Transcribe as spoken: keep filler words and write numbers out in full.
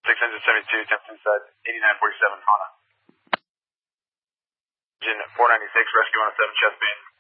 six seventy-two, Templeton side, eighty-nine forty-seven, Hana. Engine four ninety-six, rescue one oh seven, chest pain.